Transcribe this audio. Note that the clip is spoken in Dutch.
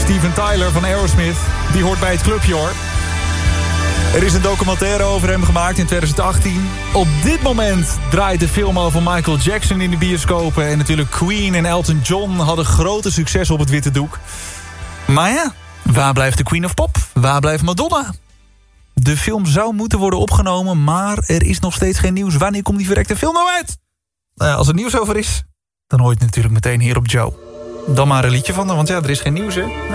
Steven Tyler van Aerosmith. Die hoort bij het clubje, hoor. Er is een documentaire over hem gemaakt in 2018. Op dit moment draait de film over Michael Jackson in de bioscopen. En natuurlijk Queen en Elton John hadden grote succes op het witte doek. Maar ja, waar blijft de Queen of Pop? Waar blijft Madonna? De film zou moeten worden opgenomen, maar er is nog steeds geen nieuws. Wanneer komt die verrekte film nou uit? Nou ja, als er nieuws over is, dan hoor je het natuurlijk meteen hier op Joe. Dan maar een liedje van haar, want ja, er is geen nieuws, hè?